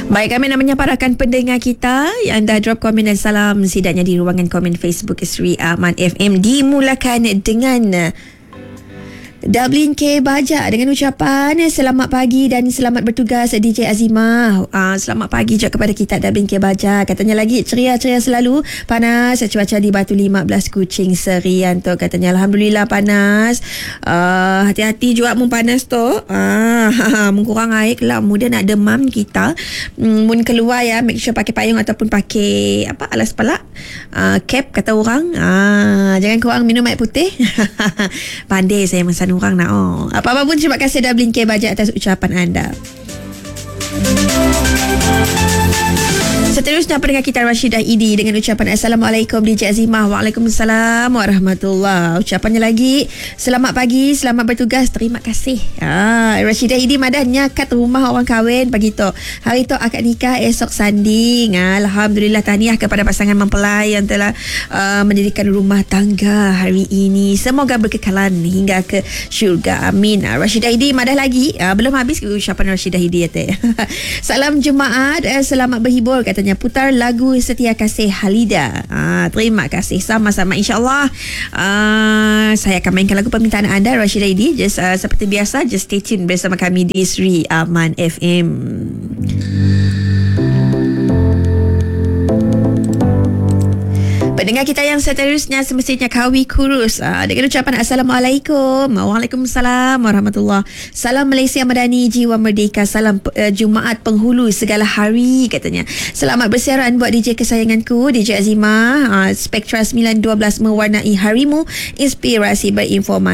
Baik, kami nak menyapa pendengar kita yang dah drop komen dan salam sidaknya di ruangan komen Facebook Sri Aman FM. Dimulakan dengan Dublin K. Bajak dengan ucapan selamat pagi dan selamat bertugas DJ Azimah. Selamat pagi juga kepada kita Dublin K. Bajak. Katanya lagi ceria-ceria selalu. Panas cuaca di Batu 15 Kuching Serian tu. Katanya Alhamdulillah panas. Hati-hati juga mun panas tu. Mun kurang air kelak muda nak demam kita. Mun keluar ya, make sure pakai payung ataupun pakai alas kepala. Cap kata orang. Jangan kurang minum air putih. Pandai saya masa orang nak. Apa-apa pun terima kasih Dublin K. Bajak atas ucapan anda. Seterusnya pendengar kita Rashidah Idi dengan ucapan Assalamualaikum DJ Azimah. Waalaikumsalam warahmatullahi. Ucapannya lagi selamat pagi, selamat bertugas, terima kasih. Rashidah Idi madahnya kat rumah orang kahwin pagi tu. Hari tu akad nikah, esok sanding. Alhamdulillah, tahniah kepada pasangan mempelai yang telah mendirikan rumah tangga hari ini. Semoga berkekalan hingga ke syurga. Amin. Rashidah Idi madah lagi. Belum habis ucapan Rashidah Idi ya. Salam jemaat, selamat berhibur katanya. Putar lagu Setia Kasih Halida. Terima kasih sama-sama. InsyaAllah saya akan mainkan lagu permintaan anda Rashidah Idi. Just seperti biasa, just stay tune bersama kami di Sri Aman FM. Pendengar kita yang seterusnya semestinya kawi kurus dengan ucapan Assalamualaikum. Waalaikumsalam warahmatullahi. Salam Malaysia Madani, jiwa merdeka. Salam Jumaat penghulu segala hari katanya. Selamat bersiaran buat DJ kesayanganku DJ Azimah. Spektra 912 mewarnai harimu, inspirasi berinformasi.